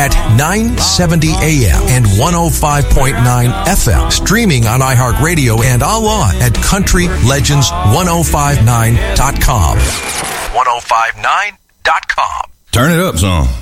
at 970 AM and 105.9 FM. Streaming on iHeartRadio and online at countrylegends1059.com. 1059.com. Turn it up some.